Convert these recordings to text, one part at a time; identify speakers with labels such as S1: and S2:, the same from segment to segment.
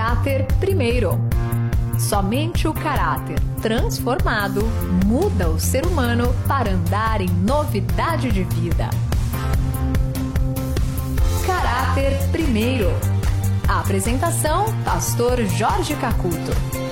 S1: caráter primeiro. Somente o caráter transformado muda o ser humano para andar em novidade de vida. Caráter primeiro. A apresentação, Pastor Jorge Cacuto.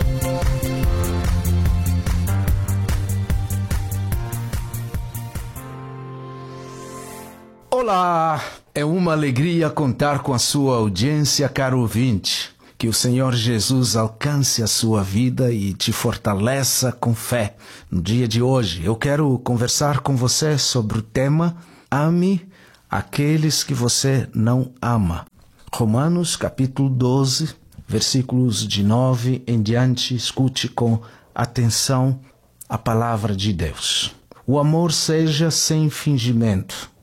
S2: Olá, é uma alegria contar com a sua audiência, caro ouvinte. Que o Senhor Jesus alcance a sua vida e te fortaleça com fé. No dia de hoje, eu quero conversar com você sobre o tema Ame aqueles que você não ama. Romanos capítulo 12, versículos de 9 em diante, escute com atenção a palavra de Deus. O amor seja sem fingimento.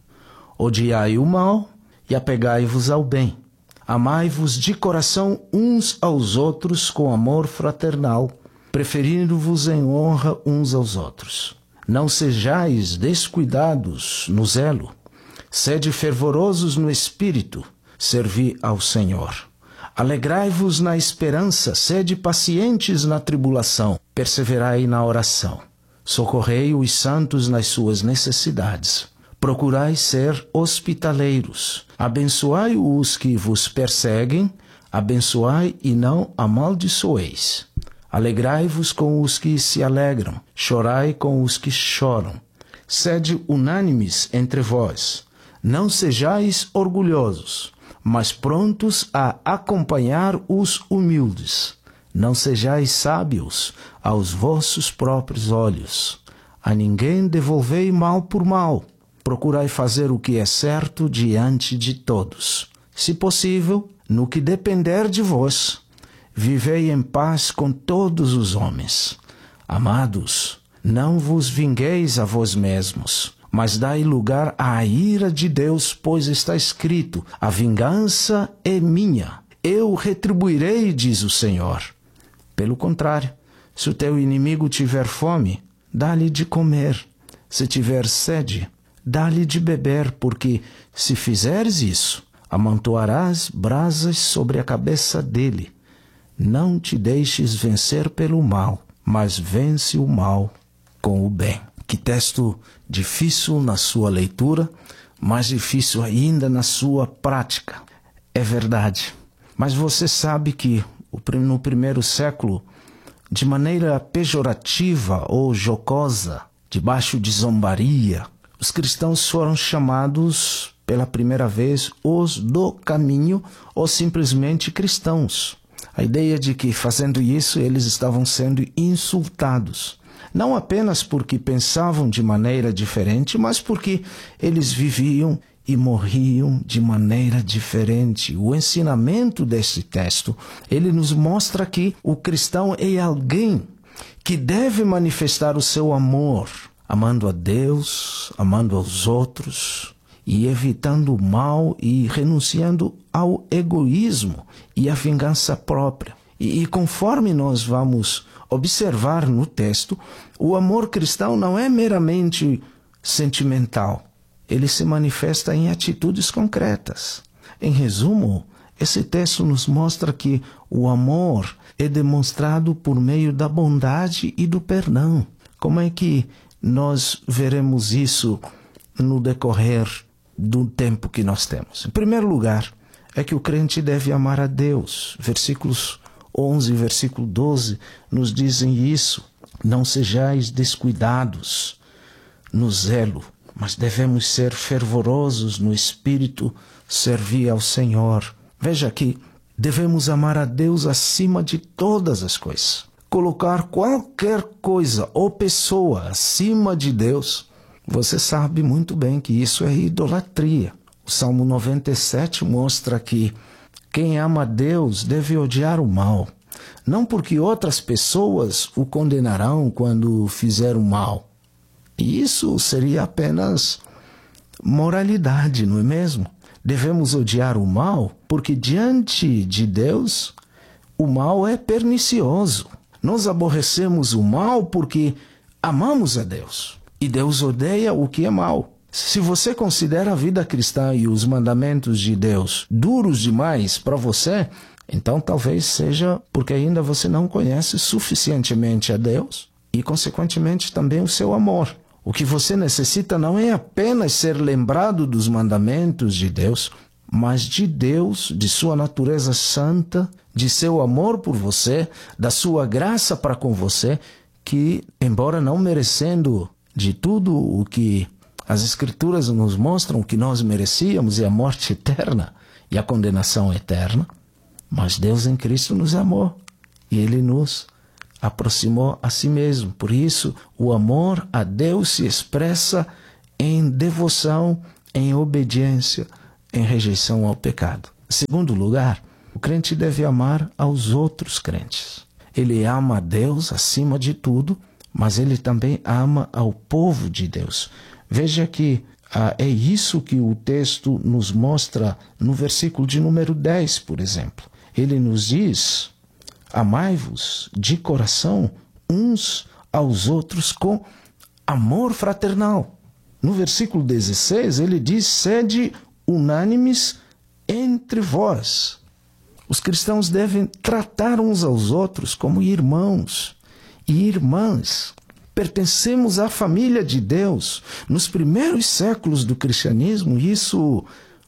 S2: Odiai o mal e apegai-vos ao bem. Amai-vos de coração uns aos outros com amor fraternal, preferindo-vos em honra uns aos outros. Não sejais descuidados no zelo. Sede fervorosos no espírito, servi ao Senhor. Alegrai-vos na esperança, sede pacientes na tribulação, perseverai na oração. Socorrei os santos nas suas necessidades. Procurai ser hospitaleiros. Abençoai os que vos perseguem, abençoai e não amaldiçoeis. Alegrai-vos com os que se alegram, chorai com os que choram. Sede unânimes entre vós. Não sejais orgulhosos, mas prontos a acompanhar os humildes. Não sejais sábios aos vossos próprios olhos. A ninguém devolvei mal por mal. Procurai fazer o que é certo diante de todos. Se possível, no que depender de vós, vivei em paz com todos os homens. Amados, não vos vingueis a vós mesmos, mas dai lugar à ira de Deus, pois está escrito: a vingança é minha, eu retribuirei, diz o Senhor. Pelo contrário, se o teu inimigo tiver fome, dá-lhe de comer. Se tiver sede, dá-lhe de beber, porque, se fizeres isso, amontoarás brasas sobre a cabeça dele. Não te deixes vencer pelo mal, mas vence o mal com o bem. Que texto difícil na sua leitura, mais difícil ainda na sua prática. É verdade, mas você sabe que no primeiro século, de maneira pejorativa ou jocosa, debaixo de zombaria, os cristãos foram chamados pela primeira vez os do caminho ou simplesmente cristãos. A ideia de que, fazendo isso, eles estavam sendo insultados. Não apenas porque pensavam de maneira diferente, mas porque eles viviam e morriam de maneira diferente. O ensinamento desse texto, ele nos mostra que o cristão é alguém que deve manifestar o seu amor, amando a Deus, amando aos outros e evitando o mal e renunciando ao egoísmo e à vingança própria. E conforme nós vamos observar no texto, o amor cristão não é meramente sentimental. Ele se manifesta em atitudes concretas. Em resumo, esse texto nos mostra que o amor é demonstrado por meio da bondade e do perdão. Como é que nós veremos isso no decorrer do tempo que nós temos? Em primeiro lugar, é que o crente deve amar a Deus. Versículos 11 e versículo 12 nos dizem isso. Não sejais descuidados no zelo, mas devemos ser fervorosos no espírito, servir ao Senhor. Veja aqui, devemos amar a Deus acima de todas as coisas. Colocar qualquer coisa ou pessoa acima de Deus, você sabe muito bem que isso é idolatria. O Salmo 97 mostra que quem ama a Deus deve odiar o mal, não porque outras pessoas o condenarão quando fizer o mal. E isso seria apenas moralidade, não é mesmo? Devemos odiar o mal porque diante de Deus o mal é pernicioso. Nós aborrecemos o mal porque amamos a Deus. E Deus odeia o que é mal. Se você considera a vida cristã e os mandamentos de Deus duros demais para você, Então talvez seja porque ainda você não conhece suficientemente a Deus e, consequentemente, também o seu amor. O que você necessita não é apenas ser lembrado dos mandamentos de Deus, mas de Deus, de sua natureza santa, de seu amor por você, da sua graça para com você, que, embora não merecendo de tudo o que as Escrituras nos mostram que nós merecíamos, e a morte eterna e a condenação eterna, mas Deus em Cristo nos amou e Ele nos aproximou a si mesmo. Por isso, o amor a Deus se expressa em devoção, em obediência, em rejeição ao pecado. Em segundo lugar, o crente deve amar aos outros crentes. Ele ama a Deus acima de tudo, mas ele também ama ao povo de Deus. Veja que é isso que o texto nos mostra no versículo de número 10, por exemplo. Ele nos diz: amai-vos de coração uns aos outros com amor fraternal. No versículo 16, ele diz: sede unânimes entre vós. Os cristãos devem tratar uns aos outros como irmãos e irmãs. Pertencemos à família de Deus. Nos primeiros séculos do cristianismo, isso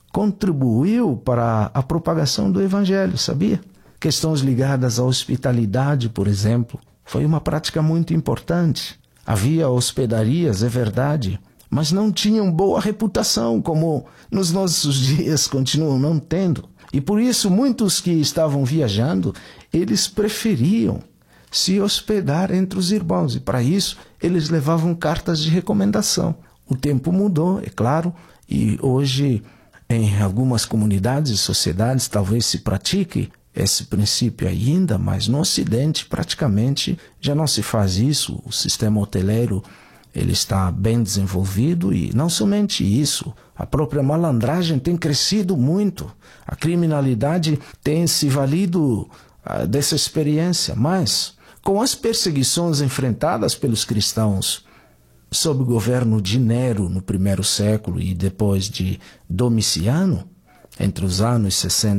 S2: contribuiu para a propagação do evangelho, sabia? Questões ligadas à hospitalidade, por exemplo, foi uma prática muito importante. Havia hospedarias, é verdade, mas não tinham boa reputação, como nos nossos dias continuam não tendo. E por isso muitos que estavam viajando, eles preferiam se hospedar entre os irmãos. E para isso eles levavam cartas de recomendação. O tempo mudou, é claro, e hoje em algumas comunidades e sociedades talvez se pratique esse princípio ainda, mas no Ocidente praticamente já não se faz isso. O sistema hoteleiro ele está bem desenvolvido e não somente isso, a própria malandragem tem crescido muito, a criminalidade tem se valido dessa experiência, mas com as perseguições enfrentadas pelos cristãos sob o governo de Nero no primeiro século e depois de Domiciano, entre os anos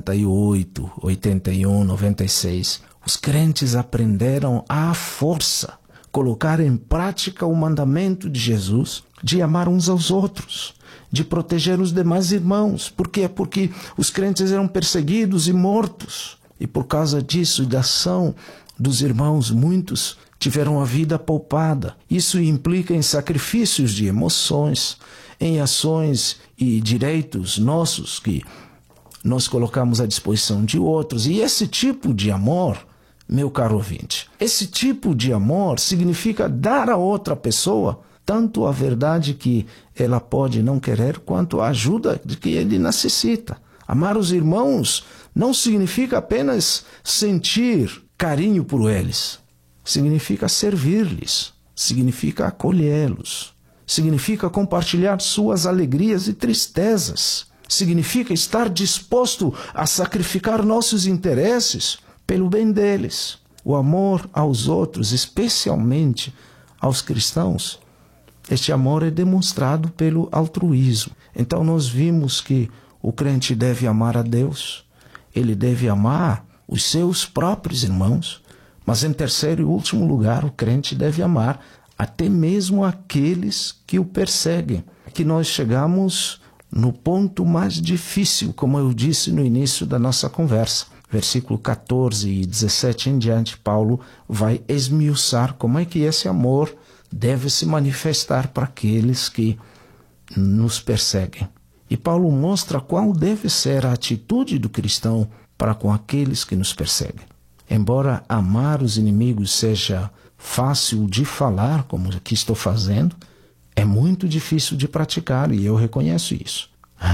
S2: 68, 81, 96, os crentes aprenderam à força colocar em prática o mandamento de Jesus de amar uns aos outros, de proteger os demais irmãos. Por quê? Porque os crentes eram perseguidos e mortos. E por causa disso e da ação dos irmãos, muitos tiveram a vida poupada. Isso implica em sacrifícios de emoções, em ações e direitos nossos que nós colocamos à disposição de outros. E esse tipo de amor, meu caro ouvinte, esse tipo de amor significa dar a outra pessoa tanto a verdade que ela pode não querer, quanto a ajuda de que ele necessita. Amar os irmãos não significa apenas sentir carinho por eles. Significa servir-lhes, significa acolhê-los, significa compartilhar suas alegrias e tristezas, significa estar disposto a sacrificar nossos interesses pelo bem deles. O amor aos outros, especialmente aos cristãos, este amor é demonstrado pelo altruísmo. Então nós vimos que o crente deve amar a Deus, ele deve amar os seus próprios irmãos, mas em terceiro e último lugar, o crente deve amar até mesmo aqueles que o perseguem. Aqui nós chegamos no ponto mais difícil, como eu disse no início da nossa conversa. Versículo 14 e 17 em diante, Paulo vai esmiuçar como é que esse amor deve se manifestar para aqueles que nos perseguem. E Paulo mostra qual deve ser a atitude do cristão para com aqueles que nos perseguem. Embora amar os inimigos seja fácil de falar, como aqui estou fazendo, é muito difícil de praticar, e eu reconheço isso.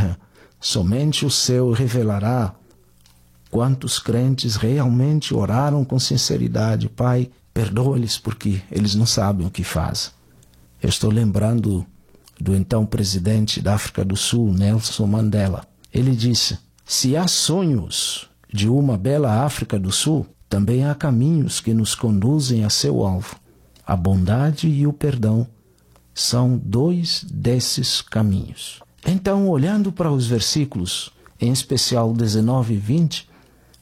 S2: Somente o céu revelará quantos crentes realmente oraram com sinceridade: Pai, perdoa-lhes porque eles não sabem o que fazem. Eu estou lembrando do então presidente da África do Sul, Nelson Mandela. Ele disse: se há sonhos de uma bela África do Sul, também há caminhos que nos conduzem a seu alvo. A bondade e o perdão são dois desses caminhos. Então, olhando para os versículos, em especial 19 e 20,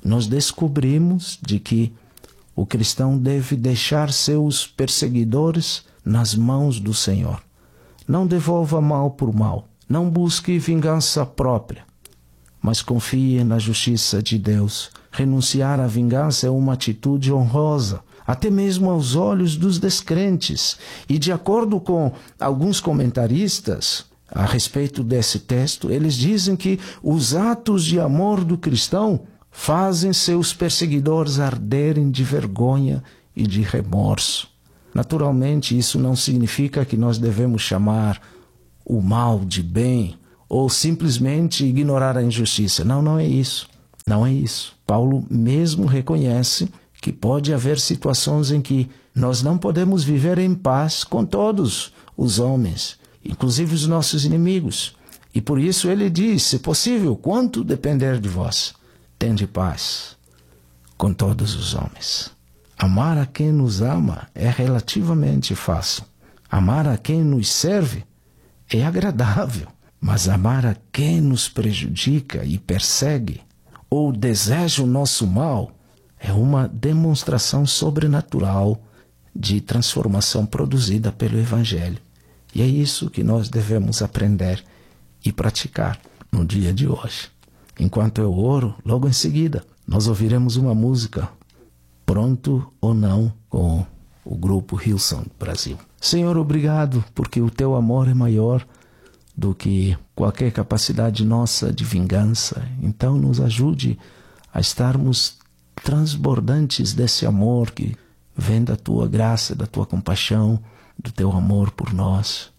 S2: nós descobrimos de que o cristão deve deixar seus perseguidores nas mãos do Senhor. Não devolva mal por mal. Não busque vingança própria, mas confie na justiça de Deus. Renunciar à vingança é uma atitude honrosa, até mesmo aos olhos dos descrentes. E de acordo com alguns comentaristas a respeito desse texto, eles dizem que os atos de amor do cristão fazem seus perseguidores arderem de vergonha e de remorso. Naturalmente, isso não significa que nós devemos chamar o mal de bem ou simplesmente ignorar a injustiça. Não é isso. Não é isso. Paulo mesmo reconhece que pode haver situações em que nós não podemos viver em paz com todos os homens, inclusive os nossos inimigos. E por isso ele diz, se possível, quanto depender de vós, tende paz com todos os homens. Amar a quem nos ama é relativamente fácil. Amar a quem nos serve é agradável. Mas amar a quem nos prejudica e persegue ou deseja o nosso mal é uma demonstração sobrenatural de transformação produzida pelo Evangelho. E é isso que nós devemos aprender e praticar no dia de hoje. Enquanto eu oro, logo em seguida, nós ouviremos uma música, Pronto ou Não, com o grupo Hillsong Brasil. Senhor, obrigado, porque o teu amor é maior do que qualquer capacidade nossa de vingança. Então nos ajude a estarmos transbordantes desse amor que vem da tua graça, da tua compaixão, do teu amor por nós.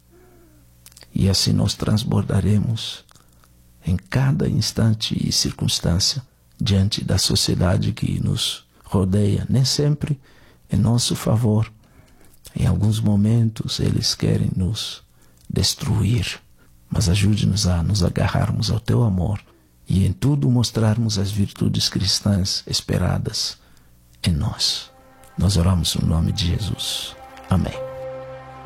S2: E assim nós transbordaremos em cada instante e circunstância diante da sociedade que nos rodeia, nem sempre em nosso favor. Em alguns momentos eles querem nos destruir, mas ajude-nos a nos agarrarmos ao teu amor e em tudo mostrarmos as virtudes cristãs esperadas em nós. Nós oramos no nome de Jesus. Amém.